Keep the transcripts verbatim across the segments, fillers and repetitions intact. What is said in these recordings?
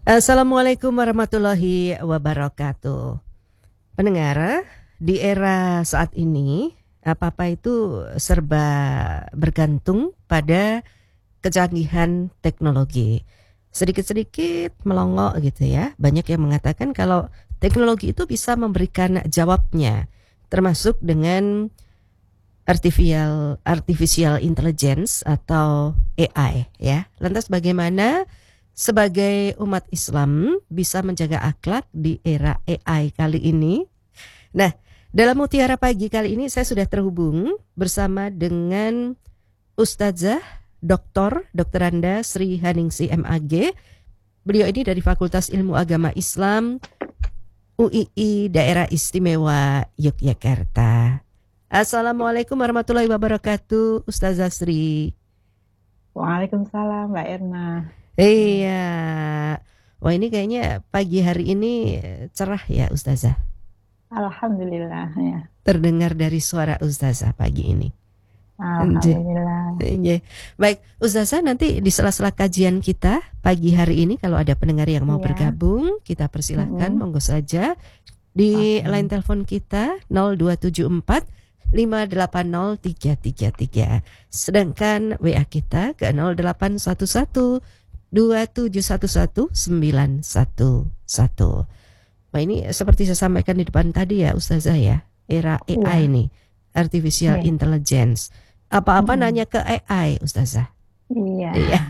Assalamualaikum warahmatullahi wabarakatuh. Pendengar, di era saat ini apa-apa itu serba bergantung pada kecanggihan teknologi. Sedikit-sedikit melongo gitu ya. Banyak yang mengatakan kalau teknologi itu bisa memberikan jawabnya, termasuk dengan artificial artificial intelligence atau A I ya. Lantas bagaimana sebagai umat Islam bisa menjaga akhlak di era A I kali ini? Nah, dalam Mutiara Pagi kali ini saya sudah terhubung bersama dengan Ustazah Doktor Dokteranda Sri Haningsi M Ag. Beliau ini dari Fakultas Ilmu Agama Islam U I I Daerah Istimewa Yogyakarta. Assalamualaikum warahmatullahi wabarakatuh, Ustazah Sri. Waalaikumsalam Mbak Erna. Ya. Iya. Wah, ini kayaknya pagi hari ini cerah ya Ustazah. Alhamdulillah ya. Terdengar dari suara Ustazah pagi ini. Nggih. Alhamdulillah. Nggih. Baik, Ustazah, nanti di sela-sela kajian kita pagi hari ini kalau ada pendengar yang mau Iya. bergabung, kita persilahkan Mm-mm. monggo saja di line Oke. telepon kita nol dua tujuh empat lima delapan nol tiga tiga tiga. Sedangkan W A kita ke nol delapan satu satu dua tujuh satu satu sembilan satu satu. Nah, ini seperti saya sampaikan di depan tadi ya Ustazah ya, era A I Iya. nih, Artificial Iya. Intelligence. Apa-apa Mm-mm. nanya ke A I Ustazah. Iya. Iya.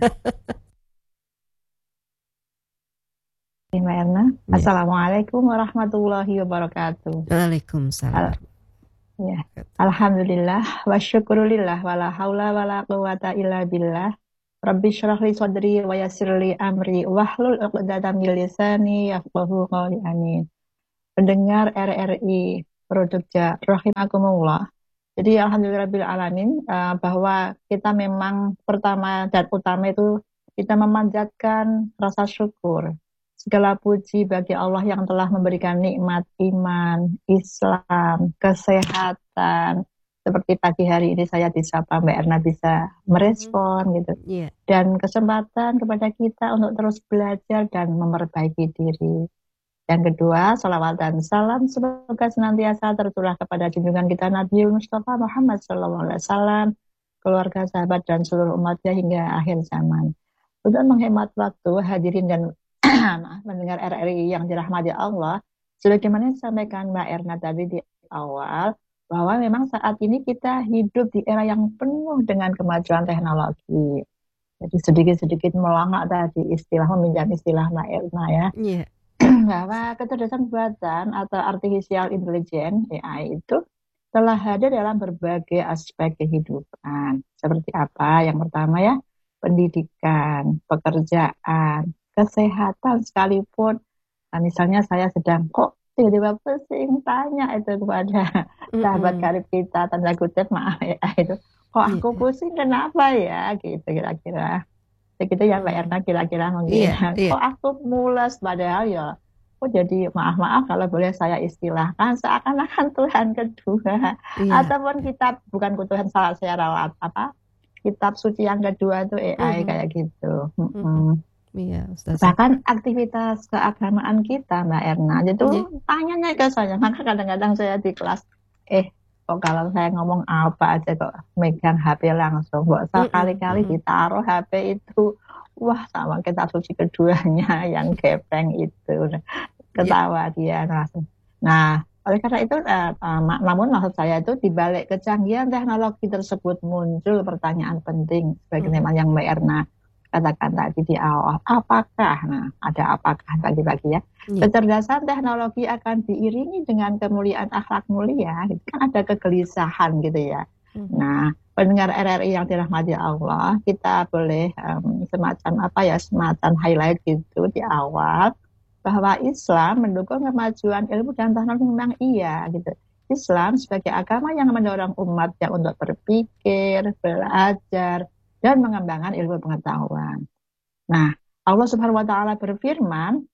Oke, Mbak Erna. Ya. Assalamualaikum warahmatullahi wabarakatuh. Waalaikumsalam Al- ya. warahmatullahi. Alhamdulillah wa syukurulillah wala haula wala quwata illa billah. Rabbi syrah li sadri wa yassir li amri wahlul 'uqdatam min lisani yafqahu qawli. Amin. Pendengar R R I Produkja rahimakumullah. Jadi alhamdulillahirabbil alamin, eh, bahwa kita memang pertama dan utama itu kita memanjatkan rasa syukur. Segala puji bagi Allah yang telah memberikan nikmat iman, Islam, kesehatan. Seperti pagi hari ini saya disapa Mbak Erna bisa Mhm. merespon gitu. Iya. Dan kesempatan kepada kita untuk terus belajar dan memperbaiki diri. Yang kedua, salawat dan salam semoga senantiasa tercurah kepada junjungan kita Nabi Mustafa Muhammad shallallahu alaihi wasallam, keluarga, sahabat, dan seluruh umatnya hingga akhir zaman. Untuk menghemat waktu, hadirin dan maaf, mendengar R R I yang dirahmati Allah, sebagaimana disampaikan Mbak Erna tadi di awal, bahwa memang saat ini kita hidup di era yang penuh dengan kemajuan teknologi. Jadi sedikit-sedikit melangak tadi istilah, meminjam istilah Mbak Erna ya, Iya. bahwa kecerdasan buatan atau artificial intelligence A I itu telah hadir dalam berbagai aspek kehidupan. Seperti apa? Yang pertama ya, pendidikan, pekerjaan, kesehatan sekalipun. Nah, misalnya saya sedang kok tiba-tiba pusing tanya itu kepada sahabat Mm-mm. karib kita, tanda kutip maaf ya itu, kok Iya. aku pusing kenapa ya gitu kira-kira. Begitu ya Mbak Erna Mm. kira-kira mungkin. Iya, iya. Kok aku mules padahal ya kok jadi maaf-maaf kalau boleh saya istilahkan seakan-akan Tuhan kedua Iya. ataupun kitab bukan Tuhan salah saya rawat apa kitab suci yang kedua itu A I Mhm. kayak gitu. Mhm. Mm-mm. Iya, Ustazah. Bahkan aktivitas keagamaan kita Mbak Erna itu Iya. tanyanya ke saya, maka kadang-kadang saya di kelas eh kok kalau saya ngomong apa aja kok megang H P langsung, kok Mm-mm. sekali-kali Mm-mm. ditaruh H P itu, wah sama kitab suci keduanya yang gepeng itu, Iya. ketawa dia langsung. Nah, oleh karena itu, eh, eh, namun maksud saya itu di balik kecanggihan teknologi tersebut muncul pertanyaan penting, Mhm. sebagaimana yang Mbak Erna katakan tadi di awal, apakah, nah ada apakah bagi-bagi ya, Iya. kecerdasan teknologi akan diiringi dengan kemuliaan akhlak mulia, itu kan ada kegelisahan gitu ya. Mhm. Nah, pendengar R R I yang dirahmati Allah, kita boleh um, semacam apa ya, semacam highlight gitu di awal, bahwa Islam mendukung kemajuan ilmu dan teknologi memang iya gitu. Islam sebagai agama yang mendorong umatnya untuk berpikir, belajar, dan mengembangkan ilmu pengetahuan. Nah, Allah Subhanahu wa taala berfirman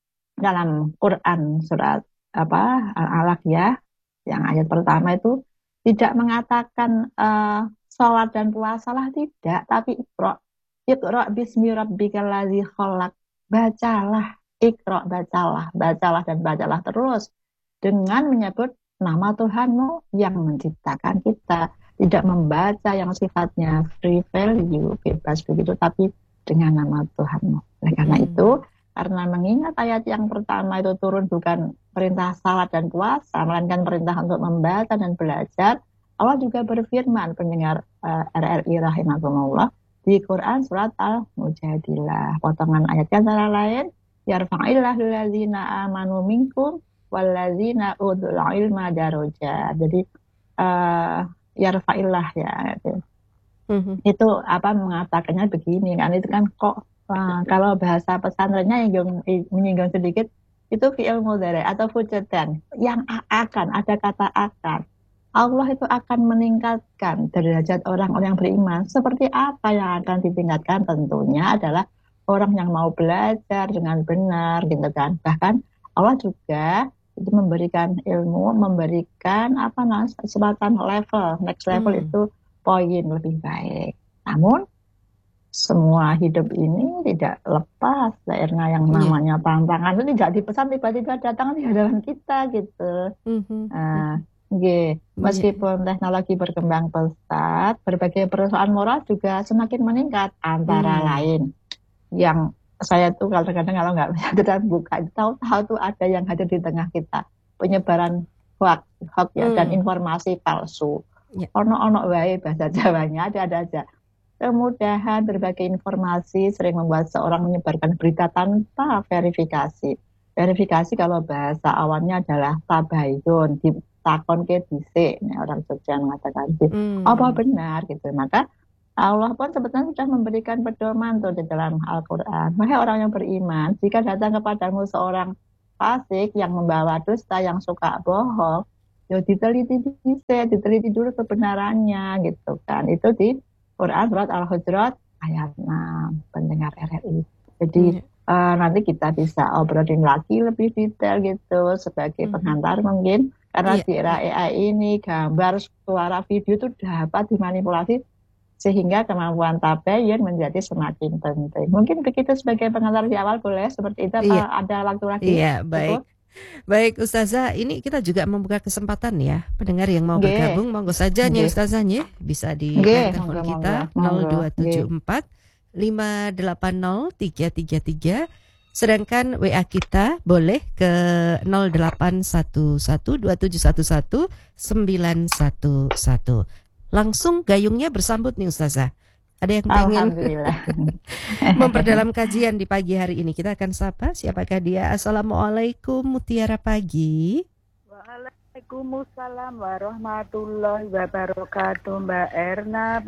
dalam Quran surat apa Al-Alaq ya, yang ayat pertama itu tidak mengatakan uh, sholat dan puasalah tidak, tapi Iqra, Iqra bismi rabbikal ladzi khalaq. bacalah, ikra, bacalah, bacalah dan bacalah terus dengan menyebut nama Tuhanmu yang menciptakan kita. Tidak membaca yang sifatnya free value, bebas begitu, tapi dengan nama Tuhanmu. Oleh karena Hmm. itu, karena mengingat ayat yang pertama itu turun bukan perintah salat dan puasa, melainkan perintah untuk membaca dan belajar, Allah juga berfirman, pendengar uh, R R I rahimakumullah, di Quran surat Al-Mujadilah. Potongan ayatnya antara lain, yarfa'illahu allazina amanu minkum wallazina utul ilma darajat. Jadi uh, yarfa'illah ya. Gitu. Mhm. Itu apa mengatakannya begini kan, itu kan kok uh, kalau bahasa pesantrennya yang menyinggung sedikit itu fi'il mudhari atau future tense yang akan, ada kata akan. Allah itu akan meningkatkan derajat orang-orang yang beriman. Seperti apa yang akan ditingkatkan? Tentunya adalah orang yang mau belajar dengan benar gitu kan. Bahkan Allah juga itu memberikan ilmu, memberikan apa namanya kesempatan level, next level Hmm. itu poin lebih baik. Namun semua hidup ini tidak lepas karena yang namanya yeah. tantangan itu tidak dipesan tiba-tiba datang di hadapan kita gitu. Mm-hmm. Nah, yeah. meskipun yeah. teknologi berkembang pesat, berbagai perusahaan moral juga semakin meningkat. Antara hmm. lain yang saya tuh kadang-kadang kalau nggak bisa buka, tahu-tahu tuh ada yang hadir di tengah kita, penyebaran hoax, hoax ya, hmm. dan informasi palsu. Yeah. Ono-ono wae bahasa Jawanya ada-ada aja. Kemudahan berbagai informasi sering membuat seorang menyebarkan berita tanpa verifikasi. Verifikasi kalau bahasa awalnya adalah tabayun, ditakon ke dhisik, nah, orang Jogja mengatakan hmm. apa benar gitu. Maka Allah pun sebetulnya sudah memberikan pedoman tuh di dalam Al-Quran. Wahai orang yang beriman, jika datang kepadamu seorang fasik yang membawa dusta, yang suka bohong, ya diteliti dhisik, diteliti dulu kebenarannya gitu kan. Itu di Quran surat Al-Hujurat ayat enam, pendengar R R I. Jadi hmm. uh, nanti kita bisa obrolin lagi lebih detail gitu sebagai hmm. pengantar mungkin. Karena yeah. di era A I ini gambar, suara, video itu dapat dimanipulasi sehingga kemampuan tabayun menjadi semakin penting. Mungkin begitu sebagai pengantar di awal, boleh seperti itu yeah. apa ada waktu lagi? Iya, yeah, baik. Baik Ustazah, ini kita juga membuka kesempatan ya, pendengar yang mau Nge. bergabung, monggo saja nih Ustazahnya bisa di telepon kita nol dua tujuh empat lima delapan nol tiga tiga tiga, sedangkan W A kita boleh ke nol delapan satu satu dua tujuh satu satu sembilan satu satu. Langsung gayungnya bersambut nih Ustazah. Ada yang pengen memperdalam kajian di pagi hari ini. Kita akan sapa siapakah dia. Assalamualaikum Mutiara Pagi. Waalaikumsalam warahmatullahi wabarakatuh, Mbak Erna.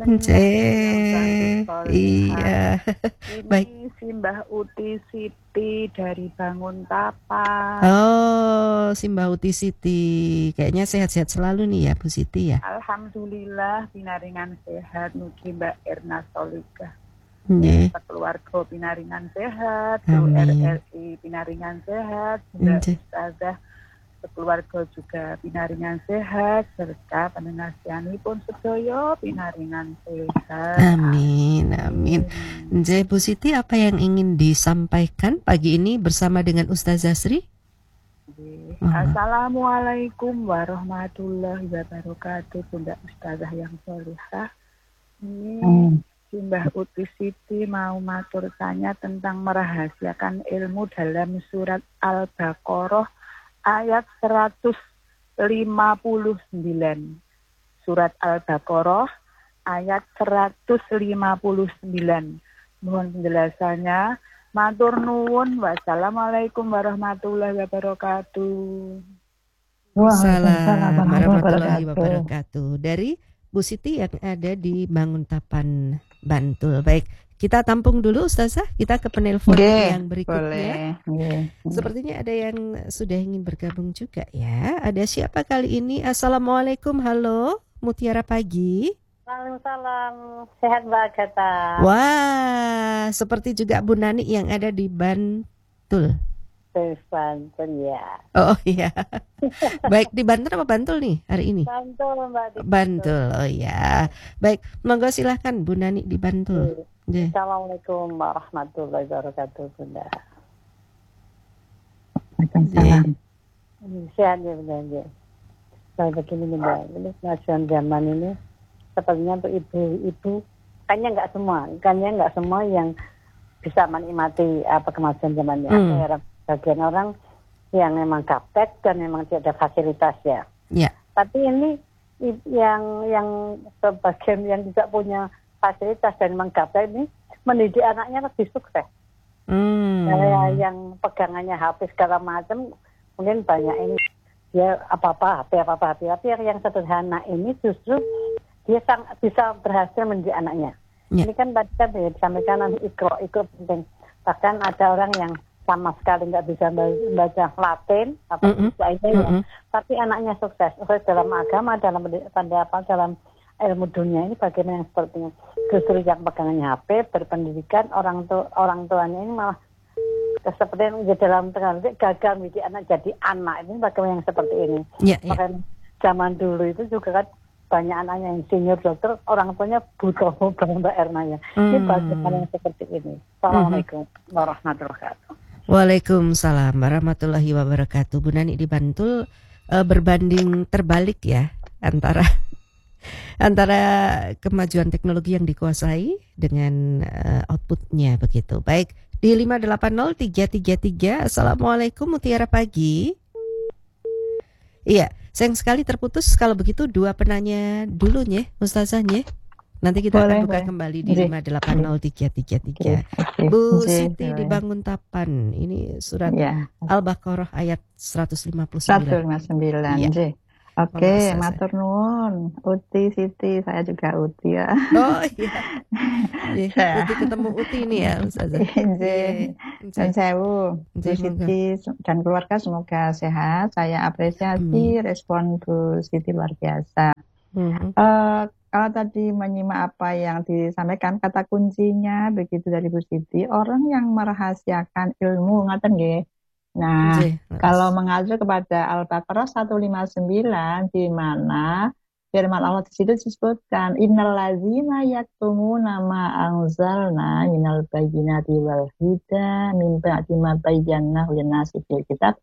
Cek. Iya. Ini Baik. Si Mbah Uti Siti dari Bangun Tapan. Oh, si Mbah Uti Siti. Kayaknya sehat-sehat selalu nih ya Bu Siti ya. Alhamdulillah pinaringan sehat. Mugi Mbak Erna Solika. Yeah. Keluarga pinaringan sehat. R R I pinaringan sehat. Juga Ustazah keluarga juga pinaringan sehat, serta pendengar pun sedaya pinaringan sehat. Amin, amin. Nggih Bu Siti, apa yang ingin disampaikan pagi ini bersama dengan Ustazah Sri? Assalamualaikum warahmatullahi wabarakatuh, Bunda Ustazah yang solihah. Ini hmm. Mbah Uti Siti mau matur tanya tentang merahasiakan ilmu dalam surat Al-Baqarah ayat seratus lima puluh sembilan. Surat Al-Baqarah ayat seratus lima puluh sembilan. Mohon penjelasannya. Matur nuwun. Wassalamualaikum warahmatullahi wabarakatuh. Waalaikumsalam warahmatullahi wabarakatuh. Dari Bu Siti yang ada di Banguntapan, Bantul. Baik, kita tampung dulu Ustazah, kita ke penelpon yeah, yang berikutnya. Yeah. Sepertinya ada yang sudah ingin bergabung juga ya. Ada siapa kali ini? Assalamualaikum, halo, Mutiara Pagi. Waalaikumsalam, sehat Mbak Agatha. Wah, seperti juga Bu Nani yang ada di Bantul. Bantul ya. Oh iya. Baik, di Bantul apa Bantul nih hari ini? Bantul Mbak. Di Bantul, oh ya. Baik, monggo silahkan Bu Nani di Bantul. Yeah. Assalamualaikum warahmatullahi wabarakatuh Bunda. Waalaikumsalam. Sehat ya Bunda. Ya. Saya begini Bunda, ini pengajian zaman ini sepertinya untuk ibu-ibu, kayaknya nggak semua, kayaknya nggak semua yang bisa menikmati apa kemajuan zamannya. Hmm. Ada bagian orang yang memang gaptek dan memang tidak ada fasilitas ya. Ya. Tapi ini yang yang sebagian yang tidak punya fasilitas dan memang gaptek ini mendidik anaknya lebih sukses. Hmm. Kayak yang pegangannya H P segala macam mungkin banyak ini dia apa-apa H P apa-apa H P, tapi yang, yang sederhana ini justru dia sang, bisa berhasil mendidik anaknya. Ya. Ini kan tadi kan ya disampaikan nanti ikro, ikro penting. Bahkan ada orang yang sama sekali nggak bisa baca Latin apa Mm-mm. bisa itu ya, Mm-mm. tapi anaknya sukses, sukses dalam agama, dalam pada apa dalam ilmu dunia ini bagaimana yang sepertinya. Justru yang pegangannya H P berpendidikan orang tua orang tuanya ini malah seperti yang di dalam tengah gagal menjadi anak jadi anak ini bagaimana yang seperti ini. Ya, ya. Makanya zaman dulu itu juga kan banyak anaknya yang senior dokter, orang tuanya butuh mobil Mbak Erna ya. Ini Hmm. bagaimana yang seperti ini. Assalamualaikum warahmatullahi wabarakatuh. Waalaikumsalam warahmatullahi wabarakatuh. Bu Nani di Bantul eh, berbanding terbalik ya antara antara kemajuan teknologi yang dikuasai dengan eh, outputnya begitu. Baik, di lima delapan nol tiga tiga tiga. Assalamualaikum Mutiara Pagi. Iya, sayang sekali terputus. Kalau begitu dua penanya dulu nya Ustazah nya. Nanti kita Boleh, akan buka boleh. kembali di Nggih. lima delapan nol tiga tiga tiga. Oke, Bu nggih, Siti boleh. di Banguntapan. Ini surat Ya, Al-Baqarah ayat seratus lima puluh seratus sembilan. lima puluh sembilan. Iya. Nggih. Monggo, Oke, Ustazah. matur nuwun. Uti Siti, saya juga Uti ya. Oh iya. Iya, Saya- Uti ketemu Uti ini ya Ustazah. Nggih. Dan Nggih. sewu, Bu Nggih, monggo. Siti dan keluarga semoga sehat. Saya apresiasi Amin. respon Bu Siti luar biasa. Mhm. Eh, kalau tadi menyimak apa yang disampaikan, kata kuncinya begitu dari Bu Siti, orang yang merahasiakan ilmu, ngaten nggih. Nah, Nggih, kalau mengacu kepada Al-Baqarah seratus lima puluh sembilan, di mana firman Allah di situ disebutkan, innal ladzina yaktumuna ma anzalna minal bayyinati wal huda min ba'di ma bayyanahu lin-nasi fil kitab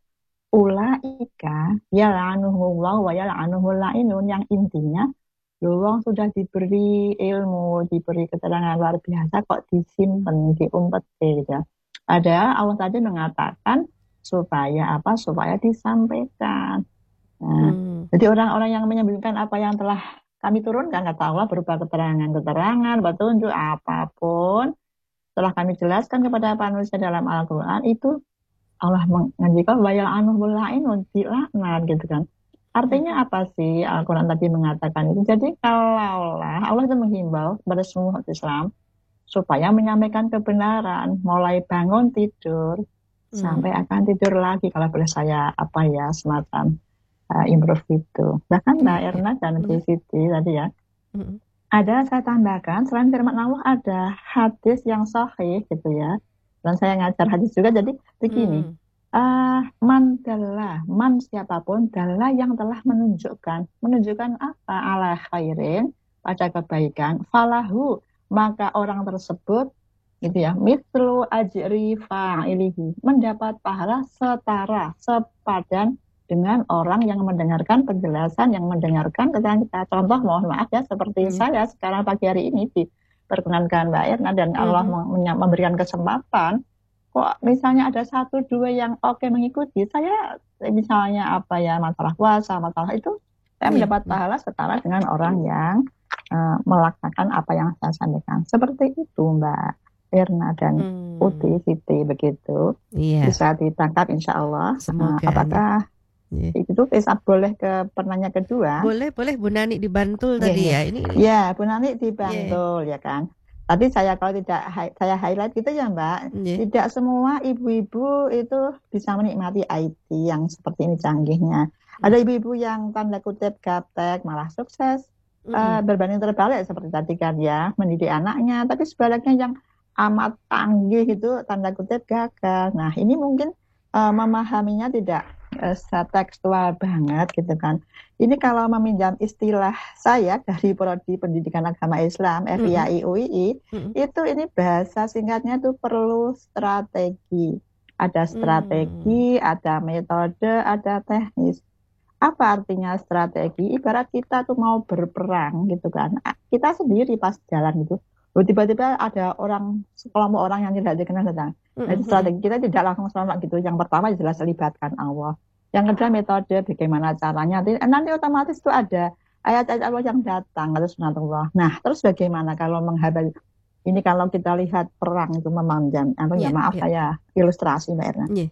ulaika yal'anuhullahu wa yal'anuhul la'inun, yang intinya Luang sudah diberi ilmu, diberi keterangan luar biasa kok disimpan, diumpet gitu ya. Padahal Allah tadi mengatakan supaya apa? Supaya disampaikan. Nah, Hmm. jadi orang-orang yang menyembunyikan apa yang telah kami turunkan, kata Allah, berupa keterangan-keterangan, petunjuk apapun, telah kami jelaskan kepada manusia dalam Al-Quran, itu Allah mengajikan bayal anuh bulainun, dilaknat gitu kan. Artinya apa sih Al-Quran tadi mengatakan itu? Jadi kalaulah Allah itu menghimbau kepada semua umat Islam supaya menyampaikan kebenaran, mulai bangun tidur Hmm. sampai akan tidur lagi, kalau boleh saya apa ya semacam uh, improve itu. Bahkan Mbak Iya, Erna dan Bu benar. Siti tadi ya, Mhm. ada saya tambahkan selain firman Allah ada hadis yang sahih gitu ya. Dan saya ngajar hadis juga, jadi begini. Hmm. Ah, man dalla, man siapapun dalla yang telah menunjukkan, menunjukkan apa? Ala khairin, pada kebaikan, falahu, maka orang tersebut gitu ya, mithlu ajri fa'ilihi, mendapat pahala setara, sepadan dengan orang yang mendengarkan penjelasan, yang mendengarkan keterangan kita. Contoh, mohon maaf ya, seperti Hmm. saya sekarang pagi hari ini diperkenankan Mbak Erna dan Allah Mhm. mem- memberikan kesempatan. Kok misalnya ada satu dua yang oke mengikuti, saya misalnya apa ya, masalah puasa, masalah itu, saya Iya, mendapat iya. pahala setara dengan orang yang eh, melaksanakan apa yang saya sampaikan. Seperti itu Mbak Erna dan Hmm. Uti, Siti, begitu. Iya, Bisa ditangkap insya Allah. Eh, semoga. apakah Iya. itu bisa boleh ke pertanyaan kedua? Boleh, boleh Bu Nani di Bantul Iya, tadi iya. ya. Ini, ini. Ya, Bu Nani di Iya. Bantul ya kan. Tadi saya kalau tidak hi- saya highlight gitu ya Mbak, Iya. tidak semua ibu-ibu itu bisa menikmati I T yang seperti ini canggihnya. Ada ibu-ibu yang tanda kutip gaptek malah sukses, Mhm. eh, berbanding terbalik seperti tadi kan ya, mendidik anaknya, tapi sebaliknya yang amat canggih itu tanda kutip gagal. Nah ini mungkin eh, memahaminya tidak eh, tekstual banget gitu kan. Ini kalau meminjam istilah saya dari Prodi Pendidikan Agama Islam F I A I U I I, Mhm. itu ini bahasa singkatnya itu perlu strategi. Ada strategi, hmm. ada metode, ada teknis. Apa artinya strategi? Ibarat kita tuh mau berperang gitu kan. Kita sendiri pas jalan gitu. Tiba-tiba ada orang, sekelompok orang yang tidak dikenal datang. Nah, itu strategi kita tidak langsung selamat gitu. Yang pertama jelas libatkan Allah. Yang kedua metode, bagaimana caranya. Nanti otomatis itu ada ayat-ayat Allah yang datang. Terus sunatullah. Nah, terus bagaimana kalau menghadapi ini, kalau kita lihat perang itu memanjang. Apa yeah, ya maaf yeah. saya ilustrasi Mbak Erna. Yeah.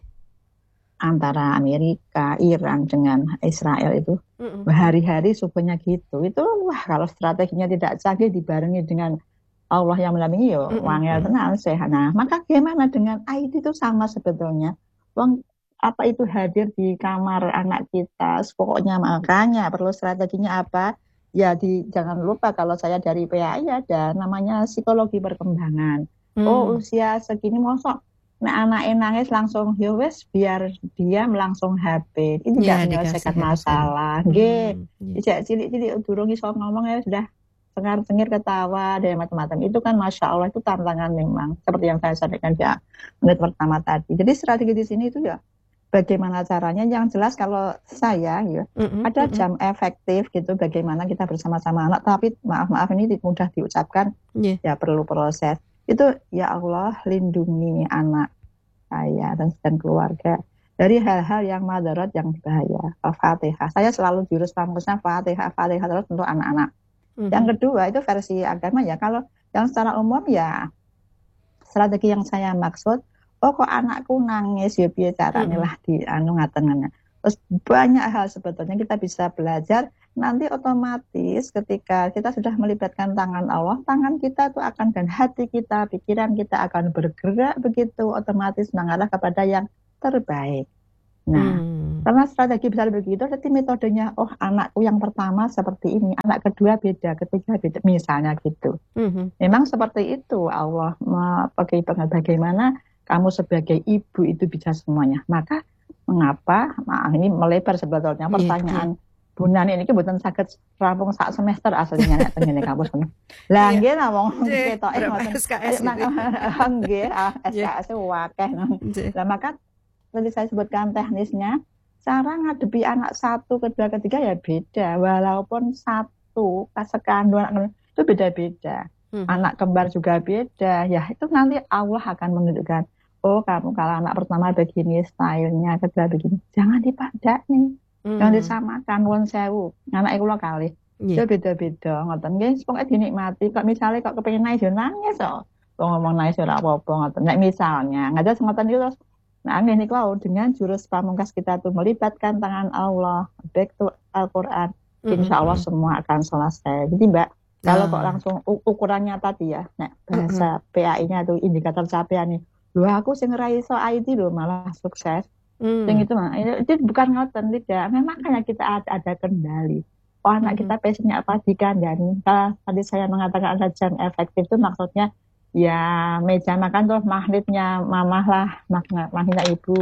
Antara Amerika, Iran dengan Israel itu mm-hmm. hari-hari subuhnya gitu. Itu wah kalau strateginya tidak canggih dibarengi dengan Allah yang mendampingi yo mm-hmm. wangel tenang sehat. Nah, maka gimana dengan I T itu sama sebetulnya. Wong apa itu hadir di kamar anak kita, pokoknya makanya perlu strateginya apa? Ya di jangan lupa kalau saya dari P A I ada namanya psikologi perkembangan. Mm. Oh, usia segini mosok nah anaknya nangis langsung yo wes biar dia langsung H P. Itu tidak ya, menyelesaikan masalah. Nggih. Dijak cilik-cilik durung iso ngomong ya sudah cengar-cengir ketawa dan macam-macam. Itu kan Masya Allah itu tantangan memang. Seperti yang saya sampaikan di menit pertama tadi. Jadi strategi di sini itu ya bagaimana caranya. Yang jelas kalau saya ya mm-hmm, ada mm-hmm. jam efektif gitu. Bagaimana kita bersama-sama anak. Tapi maaf-maaf ini mudah diucapkan. Yeah. Ya perlu proses. Itu ya Allah lindungi anak saya dan, dan keluarga dari hal-hal yang madarat yang bahaya. Al-Fatihah. Saya selalu jurus pamusnya Fatihah, Fatihah terus untuk anak-anak. Mm-hmm. Yang kedua itu versi agama ya. Kalau yang secara umum ya strategi yang saya maksud, oh kok anakku nangis ya biar caranya mm-hmm. lah di anu ngatengannya. Terus banyak hal sebetulnya kita bisa belajar. Nanti otomatis ketika kita sudah melibatkan tangan Allah, tangan kita itu akan dan hati kita, pikiran kita akan bergerak begitu otomatis mengarah kepada yang terbaik. Nah, hmm. karena strategi besar begitu, jadi metodenya, oh anakku yang pertama seperti ini, anak kedua beda, ketiga beda, misalnya gitu. Hmm. Memang seperti itu Allah bagaimana, bagaimana kamu sebagai ibu itu bisa semuanya. Maka mengapa? Nah, ini melebar sebetulnya pertanyaan. Yeah. Bu Nani ini kebetulan sakit rampung sak semester aslinya nek tengene kampus ngono. Lah nggih lah wong ketoke ngoten. S K S nggih, S K S wakeh. Lah maka tadi saya sebutkan teknisnya, cara ngadepi anak satu, kedua, ketiga ya beda. Walaupun satu kasekan dua anak itu beda-beda. Hmm. Anak kembar juga beda. Ya itu nanti Allah akan menunjukkan, oh kamu kalau anak pertama begini stylenya, kedua begini. Jangan dipadani. Hmm. Yang disamakan won sewu anak kula kalih yeah. beda-beda ngoten nggih pokoke dinikmati kok misalnya kok kepengin nangis yo nangis kok wong ngomong nangis ora apa-apa ngoten nek misalnya ngadas ngoten iki terus nah nggih niku dengan jurus pamungkas kita tuh melibatkan tangan Allah back to Al-Qur'an mm-hmm. insyaallah semua akan selesai. Jadi Mbak kalau oh. kok langsung ukurannya tadi ya nek bahasa mm-hmm. P A I-nya tuh indikator capaian nih lho aku sing ora iso I T lho malah sukses. Hmm. Yang itu mah itu bukan ngoten tidak. Memang makanya kita ada, ada kendali. Oh anak hmm. kita passionnya apa dikandani. Kalau tadi saya mengatakan ada jam efektif itu maksudnya ya meja makan tuh magnetnya mamah lah, magnetnya ibu.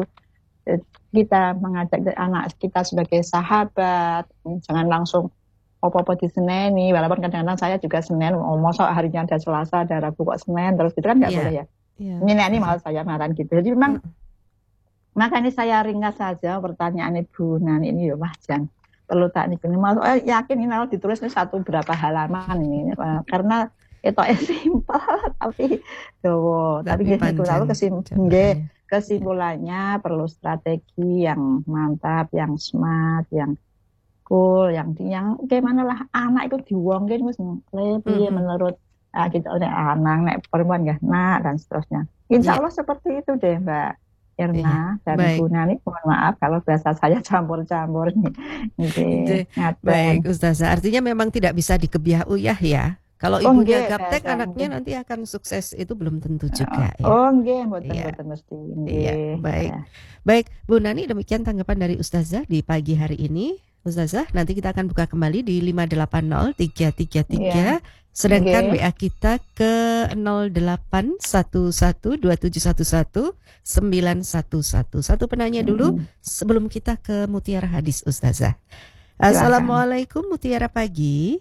Kita mengajak anak kita sebagai sahabat, jangan langsung apa-apa di Senin. Walaupun kadang-kadang saya juga Senin, oh masa harinya ada Selasa, ada Rabu kok Senin terus itu kan nggak yeah. boleh ya. Yeah. Ini ini malah saya marah gitu. Jadi memang hmm. maka ini saya ringkas saja pertanyaan Ibu Nani ini ya Mas Jan. Perlu tak nih ini mas, eh, yakin ini kalau ditulis ini satu berapa halaman ini karena itu simpel tapi dowo. Tapi gitu lalu kesimpulannya, kesimpulannya perlu strategi yang mantap, yang smart, yang cool, yang yang gimana lah anak itu diwongin wis lebih mm-hmm. menurut ah, gitu oleh anak nek perempuan ya nah dan seterusnya. Insya Allah yeah. seperti itu deh Mbak Erna dan Bu Nani, mohon maaf kalau bahasa saya campur-campur nih. Gitu. Baik Ustazah, artinya memang tidak bisa dikebiah uyah ya. Kalau oh, ibunya gaptek anaknya nanti akan sukses itu belum tentu juga ya. Oh nggih, mboten-mboten mesti. Iya, baik. Ya. Baik, Bu Nani demikian tanggapan dari Ustazah di pagi hari ini. Ustazah, nanti kita akan buka kembali di lima delapan nol tiga tiga tiga. Yeah. Sedangkan okay. W A kita ke nol delapan satu satu dua tujuh satu satu sembilan satu satu. Satu penanya dulu hmm. sebelum kita ke Mutiara Hadis Ustazah. Assalamualaikum Mutiara pagi.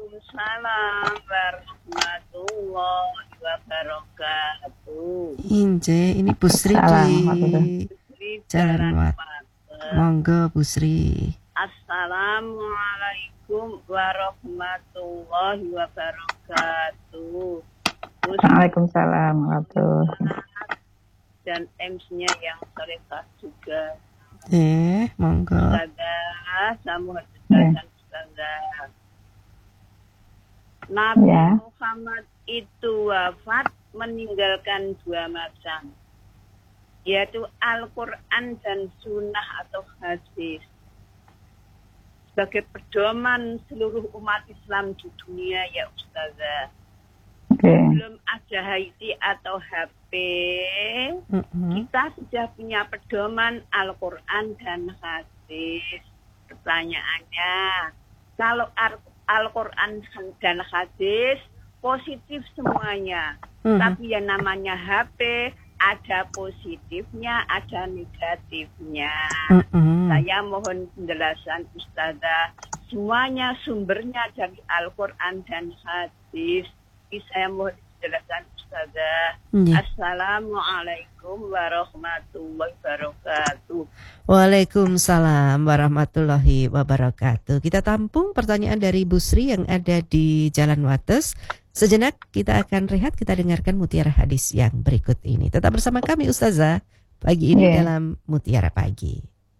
Waalaikumsalam warahmatullahi wabarakatuh. Nje, ini Bu Sri di Jalan Wat. Monggo Bu Sri. Assalamualaikum warahmatullahi wabarakatuh. Waalaikumsalam warahmatullahi. Dan M C-nya yang solehah juga. Eh, monggo. Ustazah, samu dan Ustazah. Nabi Ya. Muhammad itu wafat meninggalkan dua macam, yaitu Al-Quran dan Sunnah atau hadis. Sebagai pedoman seluruh umat Islam di dunia ya Ustazah. Okay. Belum ada H I atau H P, Mm-hmm. kita sudah punya pedoman Al-Quran dan hadis. Pertanyaannya, kalau Al-Quran dan hadis positif semuanya, Mm-hmm. tapi yang namanya H P ada positifnya, ada negatifnya. Mm-hmm. Saya mohon penjelasan Ustazah. Semuanya sumbernya dari Al-Quran dan hadis. Saya mohon penjelasan Ustazah. Yeah. Assalamualaikum warahmatullahi wabarakatuh. Waalaikumsalam warahmatullahi wabarakatuh. Kita tampung pertanyaan dari Bu Sri yang ada di Jalan Wates. Sejenak kita akan rehat, kita dengarkan mutiara hadis yang berikut ini. Tetap bersama kami Ustazah pagi ini Yeah. dalam Mutiara Pagi.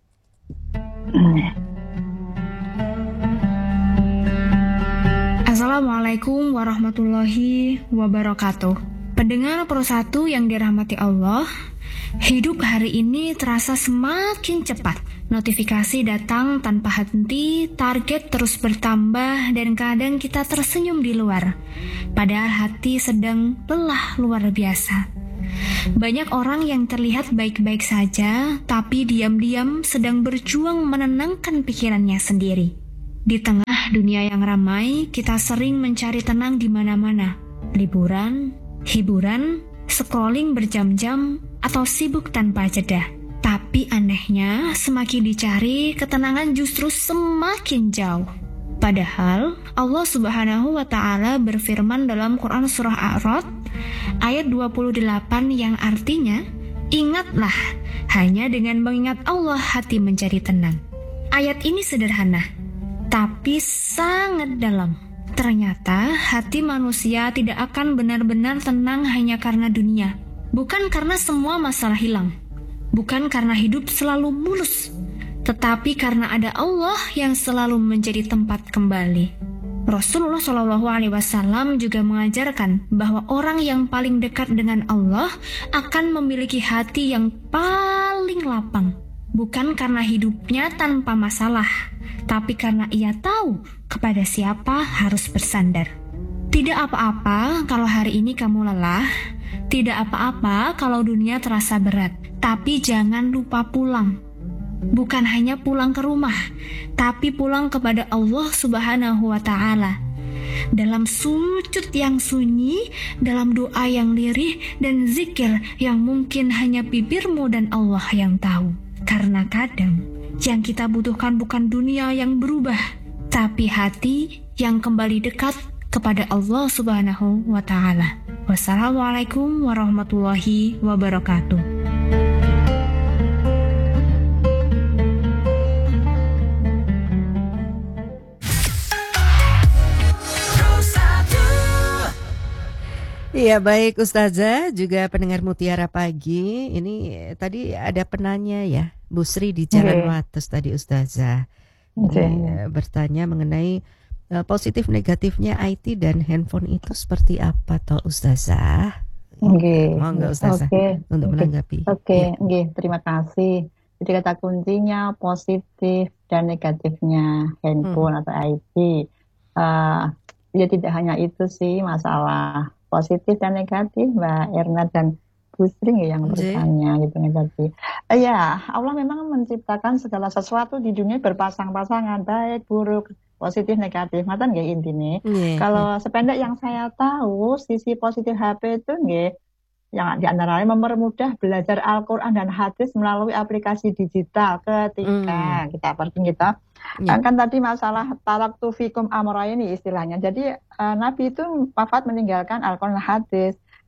Assalamualaikum warahmatullahi wabarakatuh. Pendengar Pro satu yang dirahmati Allah, hidup hari ini terasa semakin cepat. Notifikasi datang tanpa henti, target terus bertambah, dan kadang kita tersenyum di luar. Padahal hati sedang lelah luar biasa. Banyak orang yang terlihat baik-baik saja, tapi diam-diam sedang berjuang menenangkan pikirannya sendiri. Di tengah dunia yang ramai, kita sering mencari tenang di mana-mana. Liburan, hiburan, scrolling berjam-jam, atau sibuk tanpa jeda. Tapi anehnya, semakin dicari, ketenangan justru semakin jauh. Padahal Allah Subhanahu wa Ta'ala berfirman dalam Quran Surah A'raf ayat dua puluh delapan yang artinya, ingatlah, hanya dengan mengingat Allah hati menjadi tenang. Ayat ini sederhana, tapi sangat dalam. Ternyata hati manusia tidak akan benar-benar tenang hanya karena dunia. Bukan karena semua masalah hilang. Bukan karena hidup selalu mulus. Tetapi karena ada Allah yang selalu menjadi tempat kembali. Rasulullah shallallahu alaihi wasallam juga mengajarkan bahwa orang yang paling dekat dengan Allah akan memiliki hati yang paling lapang. Bukan karena hidupnya tanpa masalah, tapi karena ia tahu kepada siapa harus bersandar. Tidak apa-apa kalau hari ini kamu lelah, tidak apa-apa kalau dunia terasa berat, tapi jangan lupa pulang. Bukan hanya pulang ke rumah, tapi pulang kepada Allah Subhanahu wa Ta'ala. Dalam sujud yang sunyi, dalam doa yang lirih, dan zikir yang mungkin hanya bibirmu dan Allah yang tahu. Karena kadang yang kita butuhkan bukan dunia yang berubah, tapi hati yang kembali dekat kepada Allah Subhanahu wa Ta'ala. Wassalamualaikum warahmatullahi wabarakatuh. Iya baik Ustazah, juga pendengar Mutiara Pagi. Ini tadi ada penanya ya, Bu Sri di Jalan Okay. Wates tadi Ustazah. Ini Okay. eh, bertanya mengenai eh, positif negatifnya I T dan handphone itu seperti apa toh Ustazah? Nggih. Monggo Ustazah Oke. untuk Oke. menanggapi. Oke, Ya. nggih, terima kasih. Jadi kata kuncinya positif dan negatifnya handphone atau I T. Uh, ya tidak hanya itu sih masalah positif dan negatif, Mbak Erna dan Bu Sri ya yang Oke. bertanya gitu ya tadi. Uh, ya, Allah memang menciptakan segala sesuatu di dunia berpasang-pasangan, baik buruk, positif negatif. Ngoten nggih intine. Iya, Kalau sependek yang saya tahu, sisi positif H P itu nggih yang di antaranya mempermudah belajar Al-Quran dan hadis melalui aplikasi digital ketika Hmm. kita pergi kita. Ya. Kan tadi masalah taraktu fikum amra ini istilahnya. Jadi eh, Nabi itu wafat meninggalkan Al-Quran dan hadis.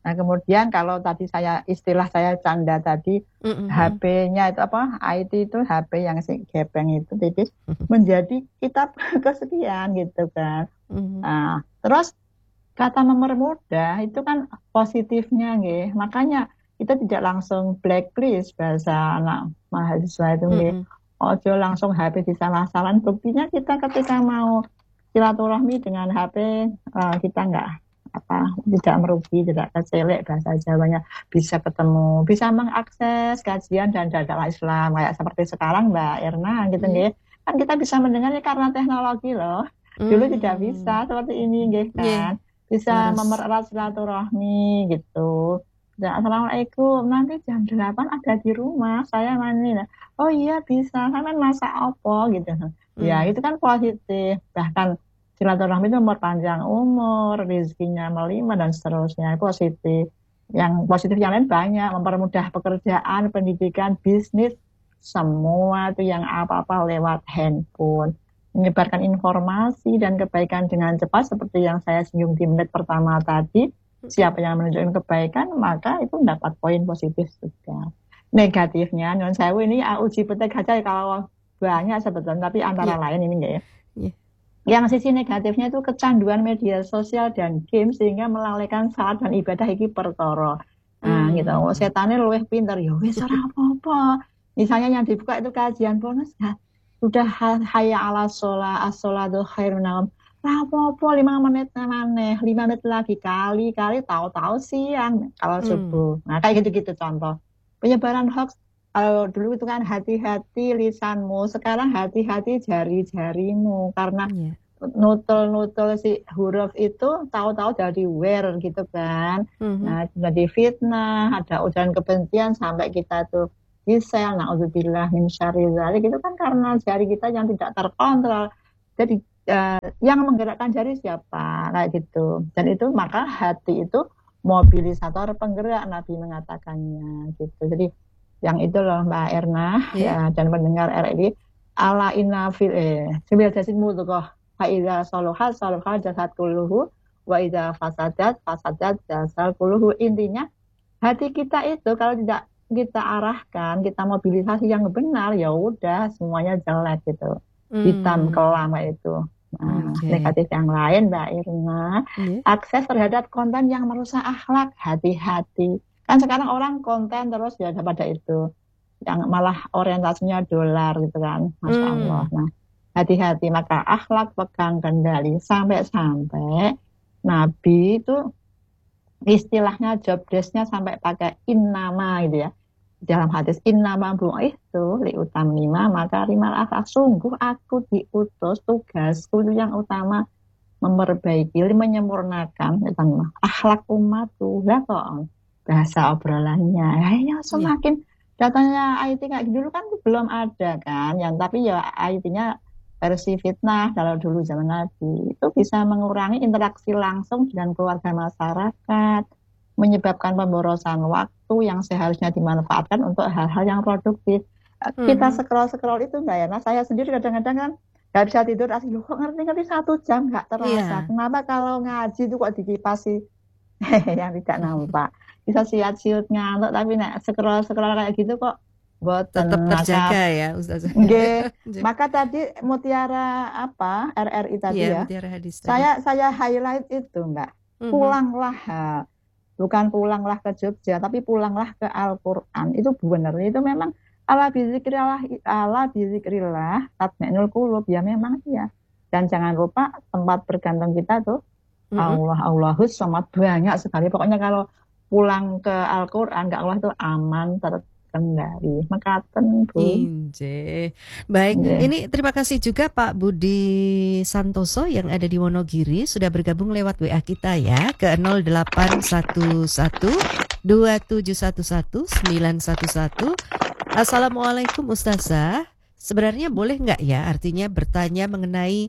Nah kemudian kalau tadi saya istilah saya canda tadi mm-hmm. H P-nya itu apa I T itu H P yang si gepeng itu tipis mm-hmm. menjadi kitab kesekian gitu kan. Mm-hmm. Nah terus kata mempermudah itu kan positifnya nggih. Makanya kita tidak langsung blacklist bahasa anak mahasiswa itu nggih. Mm-hmm. Ojo langsung H P disalah-salahan. Buktinya kita ketika mau silaturahmi dengan H P uh, kita enggak apa tidak merugi, tidak kecelek bahasa Jawanya, bisa ketemu, bisa mengakses kajian dan dakwah Islam kayak seperti sekarang Mbak Erna gitu nggih. Mm. Kan kita bisa mendengarnya karena teknologi loh. Mm. Dulu tidak bisa seperti ini nggih kan. Yeah. Bisa Harus. Mempererat silaturahmi gitu. Ya, Assalamualaikum, nanti jam delapan ada di rumah, saya mani. Oh iya bisa, sampean masak apa gitu. Mm. Ya, itu kan positif. Bahkan silaturahmi itu memperpanjang umur, rezekinya melimpah dan seterusnya, positif. Yang positif yang lain banyak, mempermudah pekerjaan, pendidikan, bisnis, semua itu yang apa-apa lewat handphone. Menyebarkan informasi dan kebaikan dengan cepat seperti yang saya singgung di menit pertama tadi. Siapa yang menunjukkan kebaikan, maka itu mendapat poin positif juga. Negatifnya, non saya ini uji petik aja kalau banyak sebetulnya, tapi antara yeah. lain ini enggak ya. Yeah. Yang sisi negatifnya itu kecanduan media sosial dan game sehingga melalaikan salat dan ibadah iki perkara. Nah, hmm. gitu. Setane luwih pinter ya wis ora apa-apa. Misalnya yang dibuka itu kajian bonus ya. Sudah hayya ala sholat, as-sholatu khairun minal naum. Ora apa-apa lima menit maneh, lima menit lagi kali-kali tahu-tahu siang kalau hmm. subuh. Nah, kayak gitu-gitu contoh. Penyebaran hoax kalau dulu itu kan hati-hati lisanmu, sekarang hati-hati jari-jarimu karena yeah. nutul-nutul si huruf itu tahu-tahu jadi wear gitu kan. Mm-hmm. Nah, jadi fitnah, ada ujaran kebencian sampai kita tuh disel, na'udzubillah min syarri dzalik itu kan karena jari kita yang tidak terkontrol. Jadi uh, yang menggerakkan jari siapa? Kayak gitu. Dan itu maka hati itu mobilisator penggerak, Nabi mengatakannya gitu. Jadi yang itu loh Mbak Erna yeah. ya, dan mendengar R R I ala inna fil eh sebil jasid mudghah fa idza salahat salaha jasad kulluhu wa idza fasadat fasadat jasad kulluhu. Intinya hati kita itu kalau tidak kita arahkan, kita mobilisasi yang benar, ya udah semuanya jelek gitu. Mm. Hitam kelam itu. Nah, okay. Negatif yang lain Mbak Irna, yeah. akses terhadap konten yang merusak akhlak, hati-hati. Kan sekarang orang konten terus ya pada itu, yang malah orientasinya dolar gitu kan, Masya mm. Allah. Nah, hati-hati, maka akhlak pegang kendali. Sampai-sampai Nabi itu istilahnya job desk-nya sampai pakai innama gitu ya. Dalam hadis innama bu'ithtu liutamima maka rimal akhlak, sungguh aku diutus, tugasku itu yang utama memperbaiki, menyempurnakan tentang akhlak umatku. Lah kok bahasa obrolannya kayaknya semakin yeah. datanya I T kayak dulu kan belum ada kan, yang tapi ya I T-nya versi fitnah kalau dulu zaman Nabi itu bisa mengurangi interaksi langsung dengan keluarga masyarakat, menyebabkan pemborosan waktu yang seharusnya dimanfaatkan untuk hal-hal yang produktif. Mm-hmm. Kita scroll-scroll itu enggak ya, nah saya sendiri kadang-kadang kan nggak bisa tidur asli, loh kok ngerti-ngerti satu jam nggak terasa. Yeah. Kenapa kalau ngaji itu kok dikipasi yang tidak nampak, bisa siat-siut ngantuk, tapi nek scroll-scroll kayak gitu kok boten tetap terjaga maka, ya Ustazah. Nggih. Maka tadi mutiara apa R R I tadi yeah, ya. Mutiara hadis tadi. Saya saya highlight itu Mbak. Mm-hmm. Pulanglah, bukan pulanglah ke Jogja, tapi pulanglah ke Al-Qur'an. Itu benar. Itu memang ala bizikrillah, ala bizikrillah tatma'innul qulub, ya memang iya. Dan jangan lupa tempat bergantung kita tuh mm-hmm. Allah, Allahus Samad, banyak sekali. Pokoknya kalau pulang ke Al-Qur'an, ke Allah itu aman, terkendali. Mekaten Bu. Inje. Baik, Inje. Ini terima kasih juga Pak Budi Santoso yang ada di Wonogiri sudah bergabung lewat W A kita ya ke nol delapan satu satu dua tujuh satu satu sembilan satu satu. Assalamualaikum Ustazah. Sebenarnya boleh nggak ya artinya bertanya mengenai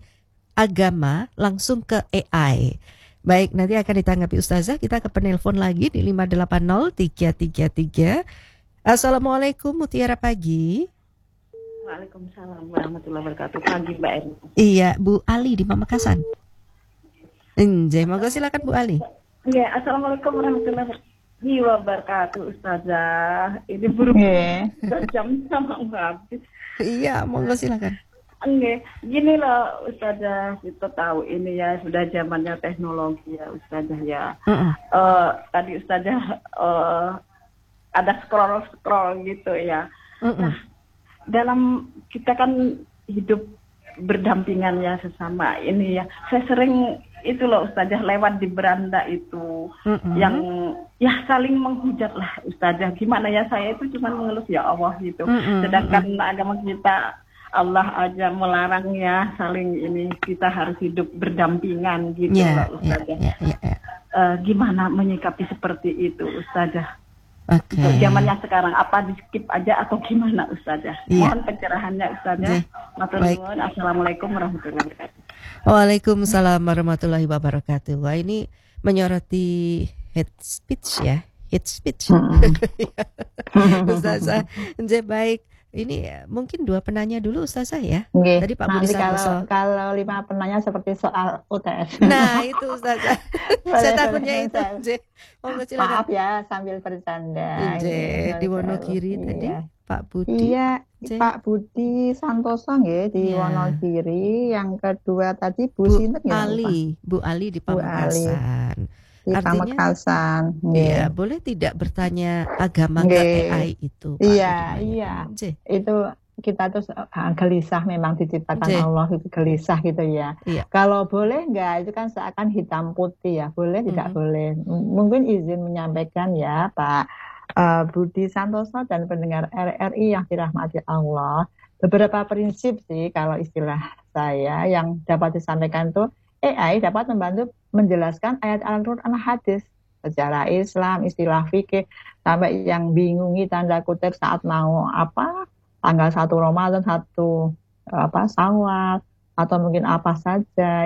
agama langsung ke A I? Baik, nanti akan ditanggapi Ustazah. Kita ke penelpon lagi di lima delapan nol tiga tiga tiga. Assalamualaikum, Mutiara pagi. Waalaikumsalam warahmatullahi wabarakatuh. Pagi Mbak Erna. Iya, Bu Ali di Pamekasan. Enjay, monggo silakan Bu Ali. Ya, assalamualaikum warahmatullahi wabarakatuh, Ustazah. Ini buru Nggih. jamnya mau habis. Iya, monggo silakan. Oke, gini loh Ustazah, kita tahu ini ya sudah zamannya teknologi ya Ustazah ya. Mm-mm. Eh, tadi Ustazah eh, ada scroll-scroll gitu ya. Mm-mm. Nah, dalam kita kan hidup berdampingan ya sesama ini ya. Saya sering itu loh Ustazah lewat di beranda itu Mm-mm. yang ya saling menghujat lah Ustazah. Gimana ya, saya itu cuma mengeluh ya Allah gitu. Mm-mm. Sedangkan agama kita Allah aja melarang ya saling ini, kita harus hidup berdampingan gitu Ya, loh ya, Ustazah. ya, ya, ya. Eh, gimana menyikapi seperti itu Ustazah? Oke. Untuk zamannya sekarang apa di skip aja atau gimana Ustazah? Iya. Mohon pencerahannya Ustazah. Oke. Matur Baik. nuwun. Assalamualaikum warahmatullahi wabarakatuh. Waalaikumsalam warahmatullahi wabarakatuh. Wah, ini menyoroti hate speech ya, hate speech. Ustazah, Nje, baik. Ini eh, mungkin dua penanya dulu Ustazah ya. Nggih. Tadi Pak Budi Nanti kalau Santoso. kalau lima penanya seperti soal U T S. Nah, itu Ustazah. Boleh, Saya takutnya boleh, itu, Ustaz. Nje. Monggo silakan. Maaf ya sambil bercanda. Nje, Ini, di Wonogiri tadi iya. Pak Budi. Iya, Nje. Pak Budi Santoso nggih di Iya. Wonogiri. Yang kedua tadi Bu, Bu sinten ya? Ali, Bu Ali di Bu Ali. Pamekasan. Di Artinya, Pamekasan. Iya, Nggih. boleh tidak bertanya agama Nggih. K P I itu, Pak? Iya, Bagaimana? iya. Nje. Itu kita tuh uh, gelisah, memang diciptakan Nje. Allah itu gelisah gitu ya. Iya. Kalau boleh enggak, itu kan seakan hitam putih ya. Boleh tidak Mhm. boleh. M- Mungkin izin menyampaikan ya Pak uh, Budi Santoso dan pendengar R R I yang dirahmati Allah. Beberapa prinsip sih kalau istilah saya yang dapat disampaikan tuh A I dapat membantu menjelaskan ayat Al-Quran hadis secara Islam, istilah fikih, sampai yang bingungi tanda kutip saat mau apa tanggal satu Ramadan, satu apa Syawal, atau mungkin apa saja